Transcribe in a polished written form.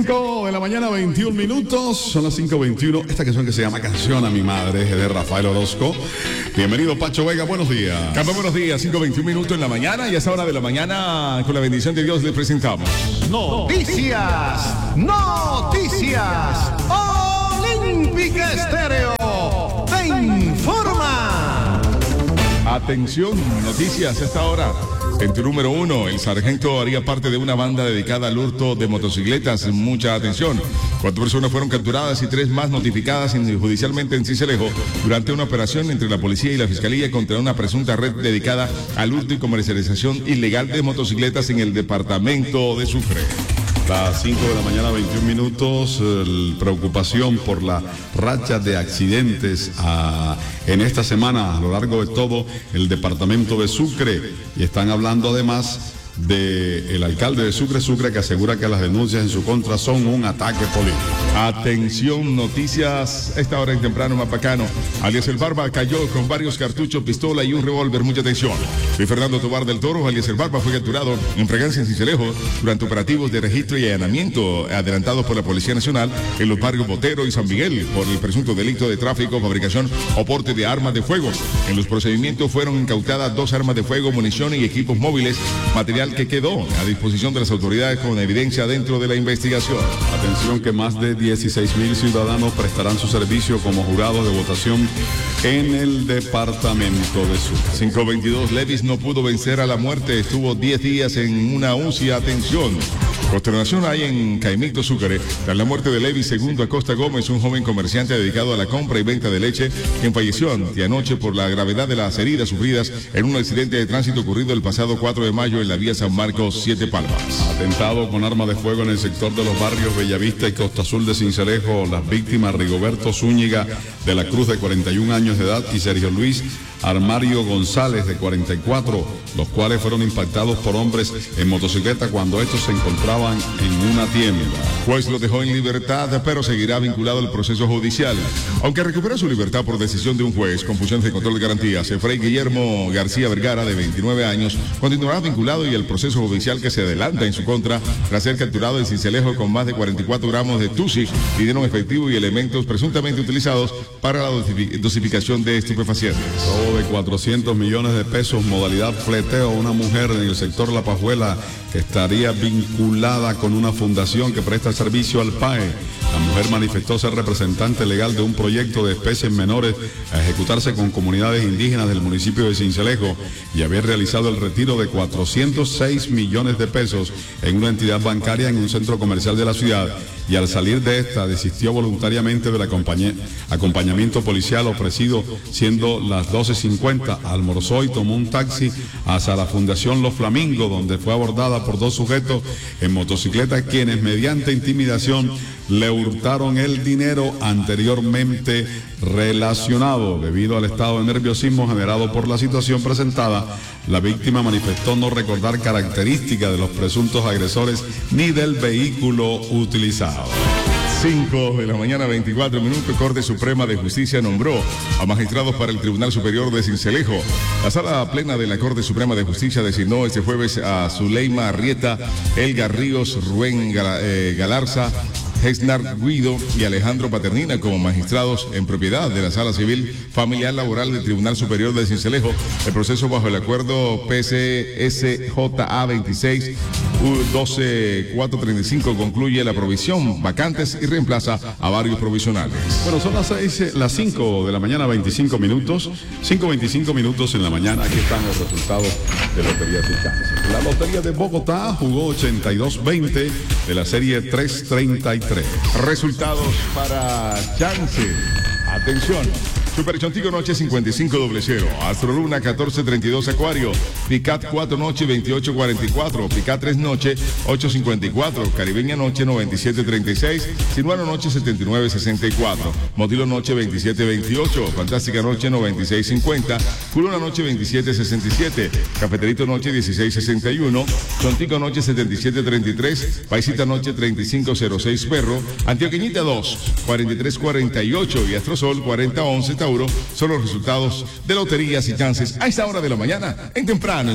5 de la mañana, 21 minutos. Son las 5:21. Esta canción que se llama Canción a mi Madre es de Rafael Orozco. Bienvenido, Pacho Vega. Buenos días. Campo, buenos días. 5:21 minutos en la mañana. Y a esa hora de la mañana, con la bendición de Dios, le presentamos Noticias Olímpica Estéreo te informa. Atención, noticias a esta hora. En tu número 1, el sargento haría parte de una banda dedicada al hurto de motocicletas. Mucha atención. 4 personas fueron capturadas y 3 más notificadas judicialmente en Sincelejo durante una operación entre la policía y la fiscalía contra una presunta red dedicada al hurto y comercialización ilegal de motocicletas en el departamento de Sucre. Las 5 de la mañana, 21 minutos. Preocupación por la racha de accidentes en esta semana a lo largo de todo el departamento de Sucre. Y están hablando además del alcalde de Sucre, que asegura que las denuncias en su contra son un ataque político. Atención, noticias a esta hora en temprano Mapacano. Alias El Barba cayó con varios cartuchos, pistola y un revólver. Mucha atención. Luis Fernando Tobar del Toro, alias El Barba, fue capturado en Fragancia, en Sincelejo, durante operativos de registro y allanamiento adelantados por la Policía Nacional en los barrios Botero y San Miguel por el presunto delito de tráfico, fabricación o porte de armas de fuego. En los procedimientos fueron incautadas 2 armas de fuego, munición y equipos móviles, material que quedó a disposición de las autoridades con evidencia dentro de la investigación. Atención, que más de 16,000 ciudadanos prestarán su servicio como jurados de votación en el departamento de Sucre. 5:22, Levis no pudo vencer a la muerte, estuvo 10 días en una UCI. Atención. Consternación hay en Caimito, Sucre, tras la muerte de Levis II Acosta Gómez, un joven comerciante dedicado a la compra y venta de leche, quien falleció anoche por la gravedad de las heridas sufridas en un accidente de tránsito ocurrido el pasado 4 de mayo en la vía San Marcos, 7 Palmas. Atentado con arma de fuego en el sector de los barrios Bellavista y Costa Azul de Sincelejo. Las víctimas: Rigoberto Zúñiga de la Cruz, de 41 años de edad, y Sergio Luis Armario González, de 44, los cuales fueron impactados por hombres en motocicleta cuando estos se encontraban en una tienda. Juez lo dejó en libertad, pero seguirá vinculado al proceso judicial. Aunque recuperó su libertad por decisión de un juez con funciones de control de garantías, Efraín Guillermo García Vergara, de 29 años, continuará vinculado y el proceso judicial que se adelanta en su contra tras ser capturado en Sincelejo con más de 44 gramos de tusi, dinero en efectivo y elementos presuntamente utilizados para la dosificación de estupefacientes. De 400 millones de pesos, modalidad fleteo, una mujer en el sector La Pajuela que estaría vinculada con una fundación que presta servicio al PAE. La mujer manifestó ser representante legal de un proyecto de especies menores a ejecutarse con comunidades indígenas del municipio de Sincelejo y haber realizado el retiro de 406 millones de pesos en una entidad bancaria en un centro comercial de la ciudad, y al salir de esta desistió voluntariamente del acompañamiento policial ofrecido, siendo las 12:50, almorzó y tomó un taxi hacia la Fundación Los Flamingos, donde fue abordada por 2 sujetos en motocicleta, quienes mediante intimidación le hurtaron el dinero anteriormente relacionado. Debido al estado de nerviosismo generado por la situación presentada, la víctima manifestó no recordar características de los presuntos agresores ni del vehículo utilizado. 5 de la mañana, 24 minutos. Corte Suprema de Justicia nombró a magistrados para el Tribunal Superior de Sincelejo. La Sala Plena de la Corte Suprema de Justicia designó este jueves a Zuleima Arrieta, Elga Ríos, Rubén Galarza, Gesnar Guido y Alejandro Paternina como magistrados en propiedad de la Sala Civil Familiar Laboral del Tribunal Superior de Sincelejo. El proceso bajo el acuerdo PCSJA 26 U12435 concluye la provisión, vacantes y reemplaza a varios provisionales. Bueno, son las 5 de la mañana, 25 minutos. 5:25 minutos en la mañana. Aquí están los resultados de Lotería y Chances. La Lotería de Bogotá jugó 82-20 de la serie 333. Resultados para Chance. Atención. Super Chontico noche 5500, Astro Luna 1432 Acuario, Picat 4 noche 2844, Picat 3 noche 854, Caribeña noche 9736, Sinuano noche 7964, Modilo noche 2728, Fantástica noche 9650, Culona noche 2767, Cafeterito noche 1661, Chontico noche 7733, Paisita noche 3506 Perro, Antioqueñita 2 4348 y Astrosol 4011 Tauro son los resultados de Loterías y Chances a esta hora de la mañana en temprano.